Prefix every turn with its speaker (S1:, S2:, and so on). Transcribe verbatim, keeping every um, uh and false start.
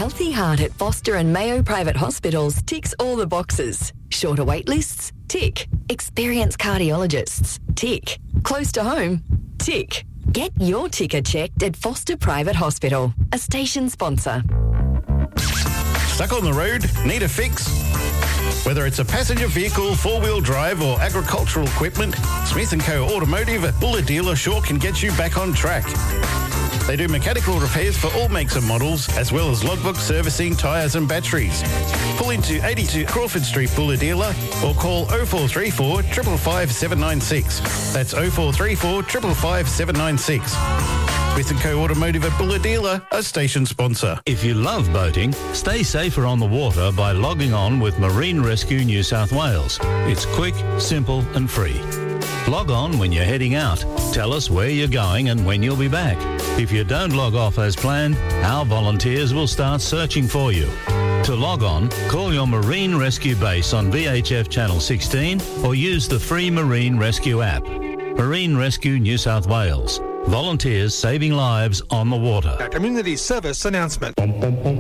S1: Healthy Heart at Foster and Mayo Private Hospitals ticks all the boxes. Shorter wait lists? Tick. Experienced cardiologists? Tick. Close to home? Tick. Get your ticker checked at Foster Private Hospital, a station sponsor.
S2: Stuck on the road? Need a fix? Whether it's a passenger vehicle, four-wheel drive or agricultural equipment, Smith and Co Automotive at Buller Dealer sure can get you back on track. They do mechanical repairs for all makes and models, as well as logbook servicing, tyres and batteries. Pull into eighty-two Crawford Street Buller Dealer or call oh four three four, five five five, seven nine six. That's oh four three four, five five five, seven nine six. Smith and Co Automotive at Buller Dealer, a station sponsor.
S3: If you love boating, stay safer on the water by logging on with Marine Rescue New South Wales. It's quick, simple and free. Log on when you're heading out. Tell us where you're going and when you'll be back. If you don't log off as planned, our volunteers will start searching for you. To log on, call your Marine Rescue base on V H F Channel sixteen or use the free Marine Rescue app. Marine Rescue New South Wales. Volunteers saving lives on the water.
S4: A community service announcement.